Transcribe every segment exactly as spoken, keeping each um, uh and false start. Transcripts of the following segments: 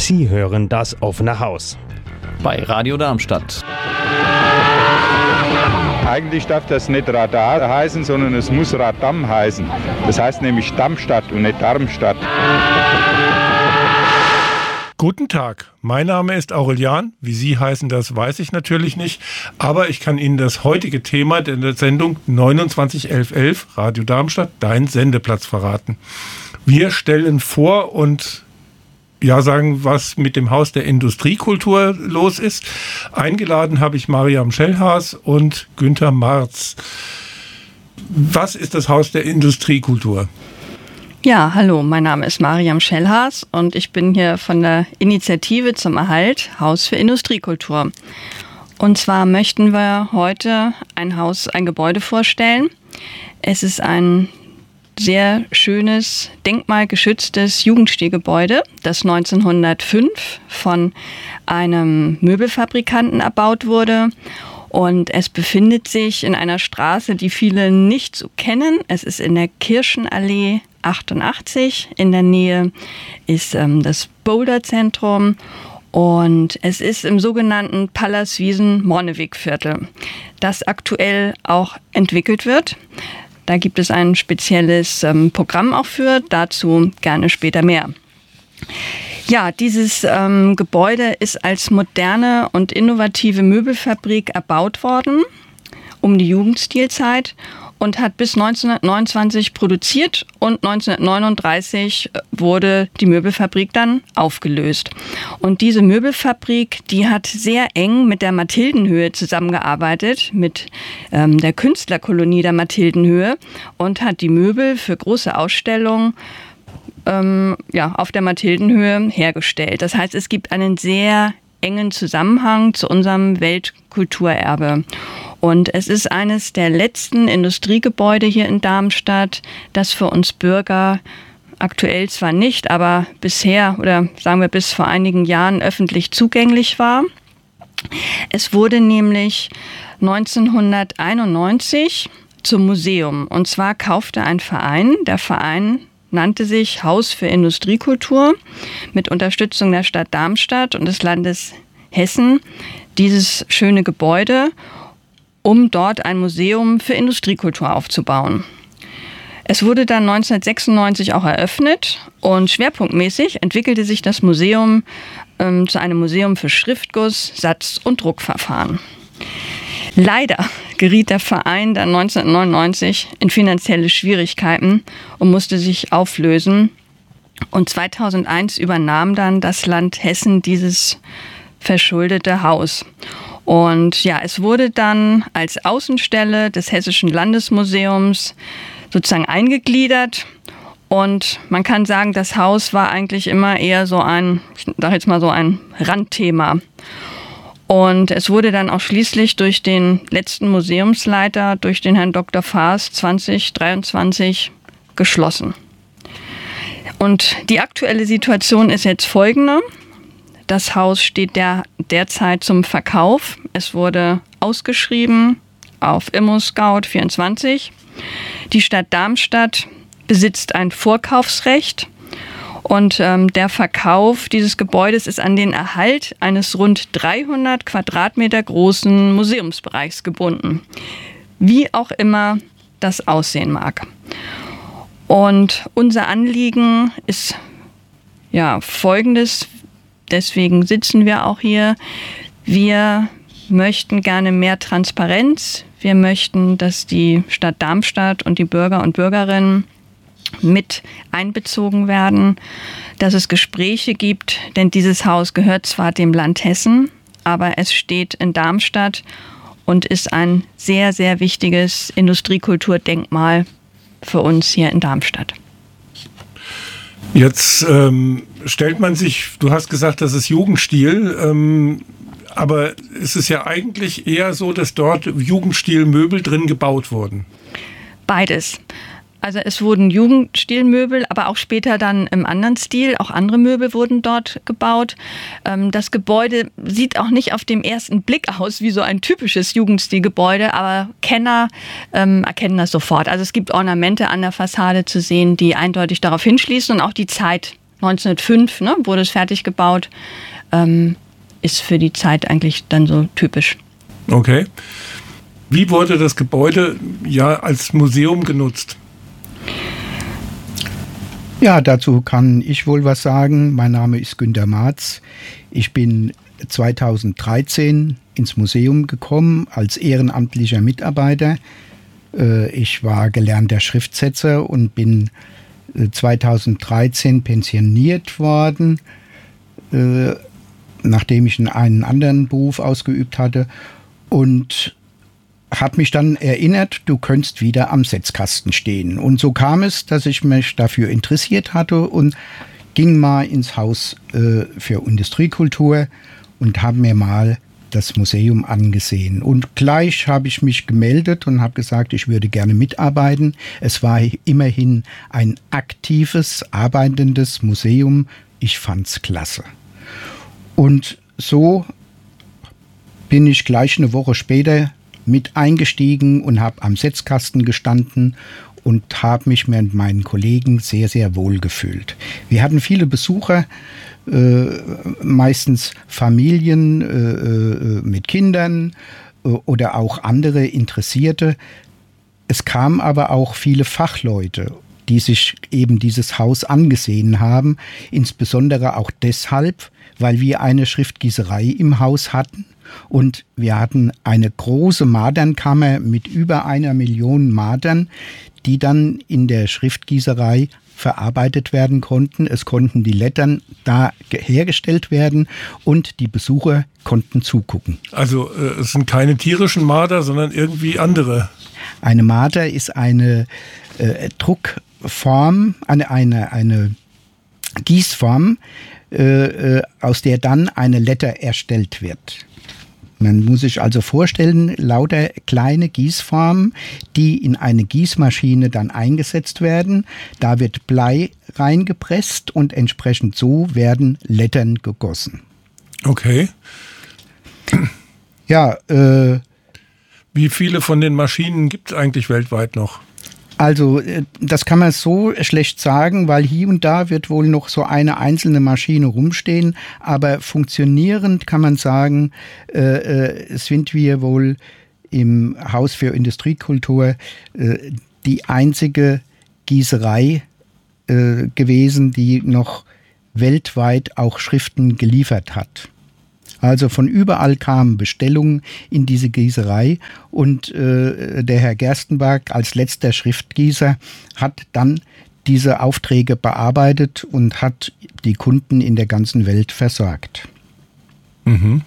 Sie hören das offene Haus bei Radio Darmstadt. Eigentlich darf das nicht Radar heißen, sondern es muss Radam heißen. Das heißt nämlich Darmstadt und nicht Darmstadt. Guten Tag, mein Name ist Aurelian. Wie Sie heißen, das weiß ich natürlich nicht. Aber ich kann Ihnen das heutige Thema der Sendung neunundzwanzig elf elf Radio Darmstadt, dein Sendeplatz, verraten. Wir stellen vor und ja sagen, was mit dem Haus der Industriekultur los ist. Eingeladen habe ich Mariam Schellhaas und Günther Marz. Was ist das Haus der Industriekultur? Ja, hallo, mein Name ist Mariam Schellhaas und ich bin hier von der Initiative zum Erhalt Haus für Industriekultur. Und zwar möchten wir heute ein Haus, ein Gebäude vorstellen. Es ist ein sehr schönes, denkmalgeschütztes Jugendstilgebäude, das neunzehnhundertfünf von einem Möbelfabrikanten erbaut wurde. Und es befindet sich in einer Straße, die viele nicht so kennen. Es ist in der Kirchenallee achtundachtzig. In der Nähe ist ähm, das Boulderzentrum. Und es ist im sogenannten Pallas-Wiesen-Morneweg-Viertel, das aktuell auch entwickelt wird. Da gibt es ein spezielles ähm, Programm auch für, dazu gerne später mehr. Ja, dieses ähm, Gebäude ist als moderne und innovative Möbelfabrik erbaut worden, um die Jugendstilzeit, und hat bis neunzehnhundertneunundzwanzig produziert und neunzehnhundertneununddreißig wurde die Möbelfabrik dann aufgelöst. Und diese Möbelfabrik, die hat sehr eng mit der Mathildenhöhe zusammengearbeitet, mit ähm, der Künstlerkolonie der Mathildenhöhe, und hat die Möbel für große Ausstellungen ähm, ja, auf der Mathildenhöhe hergestellt. Das heißt, es gibt einen sehr engen Zusammenhang zu unserem Weltkulturerbe. Und es ist eines der letzten Industriegebäude hier in Darmstadt, das für uns Bürger aktuell zwar nicht, aber bisher oder sagen wir bis vor einigen Jahren öffentlich zugänglich war. Es wurde nämlich neunzehnhunderteinundneunzig zum Museum. Und zwar kaufte ein Verein, der Verein nannte sich Haus für Industriekultur, mit Unterstützung der Stadt Darmstadt und des Landes Hessen, dieses schöne Gebäude, um dort ein Museum für Industriekultur aufzubauen. Es wurde dann neunzehnhundertsechsundneunzig auch eröffnet und schwerpunktmäßig entwickelte sich das Museum ähm, zu einem Museum für Schriftguss, Satz- und Druckverfahren. Leider geriet der Verein dann neunzehnhundertneunundneunzig in finanzielle Schwierigkeiten und musste sich auflösen. Und zweitausendeins übernahm dann das Land Hessen dieses verschuldete Haus. Und ja, es wurde dann als Außenstelle des Hessischen Landesmuseums sozusagen eingegliedert. Und man kann sagen, das Haus war eigentlich immer eher so ein, ich sage jetzt mal so ein Randthema. Und es wurde dann auch schließlich durch den letzten Museumsleiter, durch den Herrn Doktor Faas, zwanzig dreiundzwanzig geschlossen. Und die aktuelle Situation ist jetzt folgende. Das Haus steht der, derzeit zum Verkauf. Es wurde ausgeschrieben auf ImmoScout vierundzwanzig. Die Stadt Darmstadt besitzt ein Vorkaufsrecht und ähm, der Verkauf dieses Gebäudes ist an den Erhalt eines rund dreihundert Quadratmeter großen Museumsbereichs gebunden. Wie auch immer das aussehen mag. Und unser Anliegen ist ja folgendes. Deswegen sitzen wir auch hier. Wir möchten gerne mehr Transparenz. Wir möchten, dass die Stadt Darmstadt und die Bürger und Bürgerinnen mit einbezogen werden, dass es Gespräche gibt, denn dieses Haus gehört zwar dem Land Hessen, aber es steht in Darmstadt und ist ein sehr, sehr wichtiges Industriekulturdenkmal für uns hier in Darmstadt. Jetzt ähm, stellt man sich, du hast gesagt, das ist Jugendstil, ähm, aber es ist ja eigentlich eher so, dass dort Jugendstilmöbel drin gebaut wurden. Beides. Also es wurden Jugendstilmöbel, aber auch später dann im anderen Stil, auch andere Möbel wurden dort gebaut. Das Gebäude sieht auch nicht auf den ersten Blick aus wie so ein typisches Jugendstilgebäude, aber Kenner ähm, erkennen das sofort. Also es gibt Ornamente an der Fassade zu sehen, die eindeutig darauf hinschließen und auch die Zeit neunzehnhundertfünf, ne, wurde es fertig gebaut. Ähm, ist für die Zeit eigentlich dann so typisch. Okay. Wie wurde das Gebäude ja als Museum genutzt? Ja, dazu kann ich wohl was sagen. Mein Name ist Günter Marz. Ich bin zweitausenddreizehn ins Museum gekommen als ehrenamtlicher Mitarbeiter. Ich war gelernter Schriftsetzer und bin zweitausenddreizehn pensioniert worden, nachdem ich einen anderen Beruf ausgeübt hatte, und habe mich dann erinnert, du könntest wieder am Setzkasten stehen. Und so kam es, dass ich mich dafür interessiert hatte und ging mal ins Haus äh, für Industriekultur und habe mir mal das Museum angesehen. Und gleich habe ich mich gemeldet und habe gesagt, ich würde gerne mitarbeiten. Es war immerhin ein aktives, arbeitendes Museum. Ich fand's klasse. Und so bin ich gleich eine Woche später mit eingestiegen und habe am Setzkasten gestanden und habe mich mit meinen Kollegen sehr, sehr wohl gefühlt. Wir hatten viele Besucher, äh, meistens Familien äh, mit Kindern äh, oder auch andere Interessierte. Es kamen aber auch viele Fachleute, die sich eben dieses Haus angesehen haben, insbesondere auch deshalb, weil wir eine Schriftgießerei im Haus hatten. Und wir hatten eine große Madernkammer mit über einer Million Madern, die dann in der Schriftgießerei verarbeitet werden konnten. Es konnten die Lettern da hergestellt werden und die Besucher konnten zugucken. Also äh, es sind keine tierischen Marder, sondern irgendwie andere. Eine Marder ist eine äh, Druckform, eine, eine, eine Gießform, äh, aus der dann eine Letter erstellt wird. Man muss sich also vorstellen, lauter kleine Gießformen, die in eine Gießmaschine dann eingesetzt werden. Da wird Blei reingepresst und entsprechend so werden Lettern gegossen. Okay. Ja, äh, wie viele von den Maschinen gibt es eigentlich weltweit noch? Also das kann man so schlecht sagen, weil hier und da wird wohl noch so eine einzelne Maschine rumstehen, aber funktionierend kann man sagen, äh, sind wir wohl im Haus für Industriekultur äh, die einzige Gießerei äh, gewesen, die noch weltweit auch Schriften geliefert hat. Also von überall kamen Bestellungen in diese Gießerei und äh, der Herr Gerstenberg als letzter Schriftgießer hat dann diese Aufträge bearbeitet und hat die Kunden in der ganzen Welt versorgt. Mhm.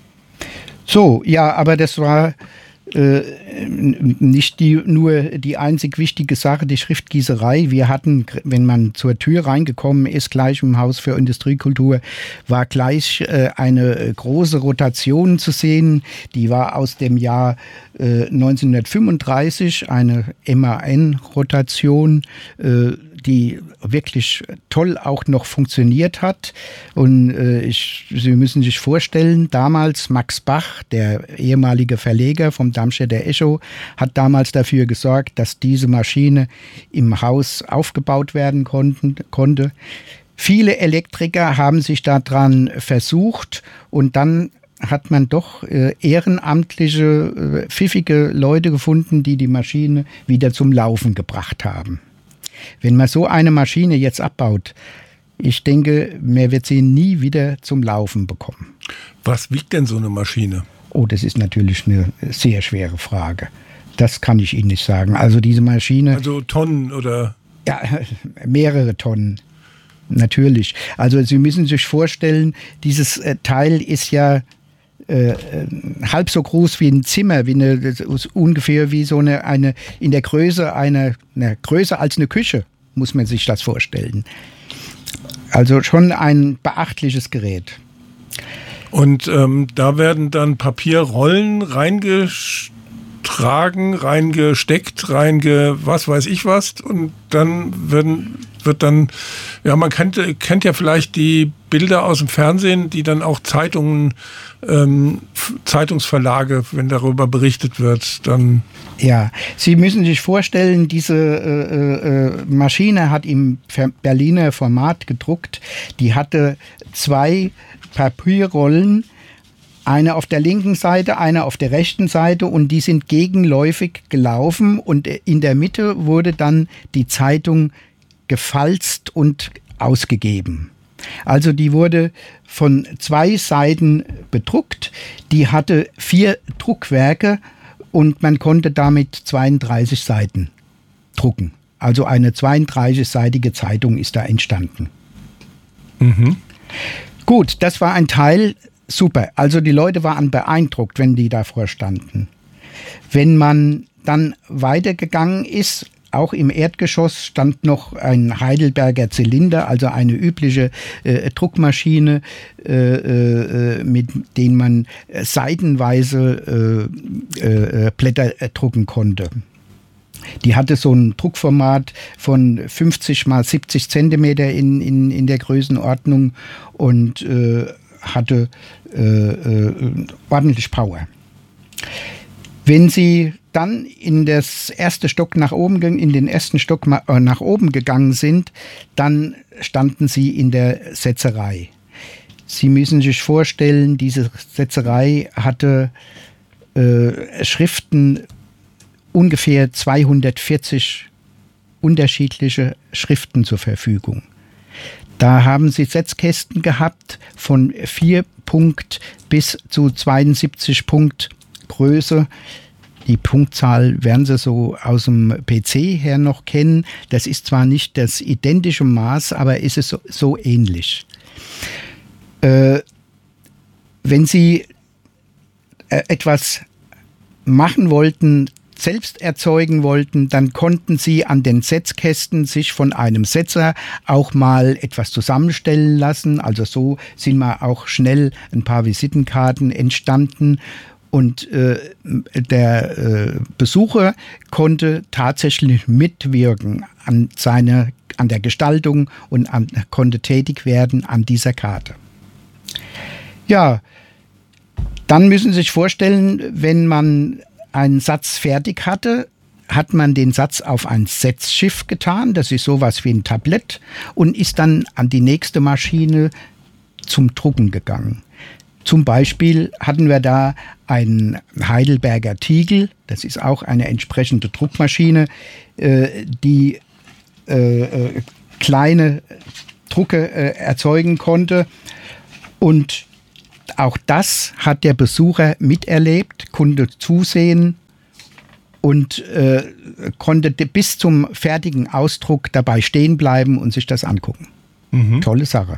So, ja, aber das war äh, nicht die, nur die einzig wichtige Sache, die Schriftgießerei. Wir hatten, wenn man zur Tür reingekommen ist, gleich im Haus für Industriekultur, war gleich äh, eine große Rotation zu sehen. Die war aus dem Jahr äh, neunzehnhundertfünfunddreißig, eine M A N-Rotation, äh, die wirklich toll auch noch funktioniert hat. Und äh, ich, Sie müssen sich vorstellen, damals Max Bach, der ehemalige Verleger vom Darmstädter Echo, hat damals dafür gesorgt, dass diese Maschine im Haus aufgebaut werden konnten, konnte. Viele Elektriker haben sich daran versucht und dann hat man doch äh, ehrenamtliche, äh, pfiffige Leute gefunden, die die Maschine wieder zum Laufen gebracht haben. Wenn man so eine Maschine jetzt abbaut, ich denke, man wird sie nie wieder zum Laufen bekommen. Was wiegt denn so eine Maschine? Oh, das ist natürlich eine sehr schwere Frage. Das kann ich Ihnen nicht sagen. Also diese Maschine... Also Tonnen oder... Ja, mehrere Tonnen. Natürlich. Also Sie müssen sich vorstellen, dieses Teil ist ja äh, halb so groß wie ein Zimmer, wie eine, das ist ungefähr wie so eine, eine in der Größe einer, eine, größer als eine Küche, muss man sich das vorstellen. Also schon ein beachtliches Gerät. Und ähm, da werden dann Papierrollen reingestellt reingetragen, reingesteckt, reinge was weiß ich was und dann werden, wird dann, ja, man kennt, kennt ja vielleicht die Bilder aus dem Fernsehen, die dann auch Zeitungen, ähm, Zeitungsverlage, wenn darüber berichtet wird, dann... Ja, Sie müssen sich vorstellen, diese äh, äh, Maschine hat im Berliner Format gedruckt, die hatte zwei Papierrollen, eine auf der linken Seite, eine auf der rechten Seite und die sind gegenläufig gelaufen und in der Mitte wurde dann die Zeitung gefalzt und ausgegeben. Also die wurde von zwei Seiten bedruckt, die hatte vier Druckwerke und man konnte damit zweiunddreißig Seiten drucken. Also eine zweiunddreißigseitige Zeitung ist da entstanden. Mhm. Gut, das war ein Teil. Super, also die Leute waren beeindruckt, wenn die davor standen. Wenn man dann weitergegangen ist, auch im Erdgeschoss stand noch ein Heidelberger Zylinder, also eine übliche äh, Druckmaschine, äh, äh, mit denen man seitenweise äh, äh, Blätter äh, drucken konnte. Die hatte so ein Druckformat von fünfzig mal siebzig Zentimeter in, in, in der Größenordnung und äh, hatte äh, äh, ordentlich Power. Wenn Sie dann in das erste Stock nach oben, in den ersten Stock nach oben gegangen sind, dann standen Sie in der Setzerei. Sie müssen sich vorstellen, diese Setzerei hatte äh, Schriften, ungefähr zweihundertvierzig unterschiedliche Schriften zur Verfügung. Da haben sie Setzkästen gehabt von vier Punkt bis zu zweiundsiebzig Punkt Größe. Die Punktzahl werden Sie so aus dem P C her noch kennen. Das ist zwar nicht das identische Maß, aber ist es so, so ähnlich. Äh, wenn Sie äh, etwas machen wollten, selbst erzeugen wollten, dann konnten sie an den Setzkästen sich von einem Setzer auch mal etwas zusammenstellen lassen. Also so sind mal auch schnell ein paar Visitenkarten entstanden. Und äh, der äh, Besucher konnte tatsächlich mitwirken an seiner, an der Gestaltung und an, konnte tätig werden an dieser Karte. Ja, dann müssen Sie sich vorstellen, wenn man einen Satz fertig hatte, hat man den Satz auf ein Setzschiff getan, das ist sowas wie ein Tablett, und ist dann an die nächste Maschine zum Drucken gegangen. Zum Beispiel hatten wir da einen Heidelberger Tiegel, das ist auch eine entsprechende Druckmaschine, äh, die äh, äh, kleine Drucke äh, erzeugen konnte. Und auch das hat der Besucher miterlebt, konnte zusehen und äh, konnte bis zum fertigen Ausdruck dabei stehen bleiben und sich das angucken. Mhm. Tolle Sache.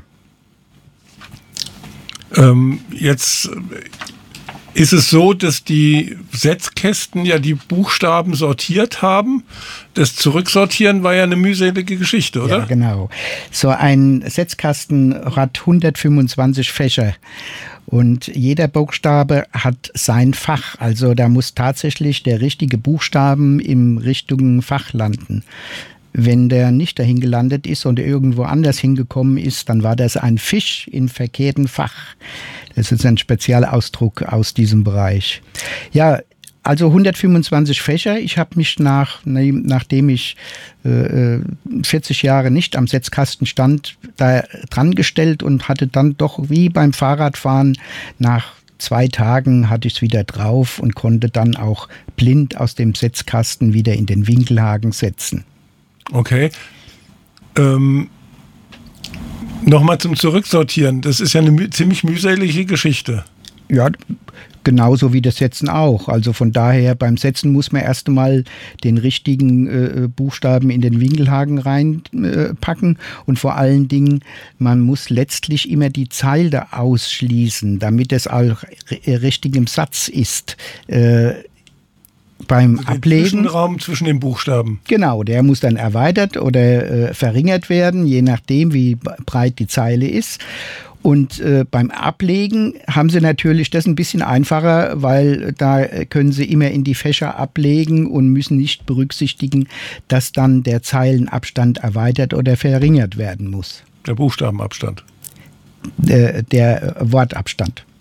Ähm, jetzt ist es so, dass die Setzkästen ja die Buchstaben sortiert haben. Das Zurücksortieren war ja eine mühselige Geschichte, oder? Ja, genau. So ein Setzkasten hat hundertfünfundzwanzig Fächer und jeder Buchstabe hat sein Fach. Also da muss tatsächlich der richtige Buchstaben im richtigen Fach landen. Wenn der nicht dahin gelandet ist und irgendwo anders hingekommen ist, dann war das ein Fisch im verkehrten Fach. Das ist ein Spezialausdruck aus diesem Bereich. Ja, also hundertfünfundzwanzig Fächer. Ich habe mich nach, nachdem ich äh, vierzig Jahre nicht am Setzkasten stand, da dran gestellt und hatte dann doch wie beim Fahrradfahren nach zwei Tagen hatte ich es wieder drauf und konnte dann auch blind aus dem Setzkasten wieder in den Winkelhaken setzen. Okay. Ähm, Nochmal zum Zurücksortieren. Das ist ja eine mü- ziemlich mühselige Geschichte. Ja, genauso wie das Setzen auch. Also von daher, beim Setzen muss man erst einmal den richtigen äh, Buchstaben in den Winkelhaken reinpacken äh, und vor allen Dingen, man muss letztlich immer die Zeile ausschließen, damit es auch r- richtig im Satz ist. Äh, beim Den Ablegen. Zwischenraum zwischen den Buchstaben. Genau, der muss dann erweitert oder äh, verringert werden, je nachdem, wie breit die Zeile ist. Und äh, beim Ablegen haben sie natürlich das ein bisschen einfacher, weil da können sie immer in die Fächer ablegen und müssen nicht berücksichtigen, dass dann der Zeilenabstand erweitert oder verringert werden muss. Der Buchstabenabstand. Äh, der Wortabstand.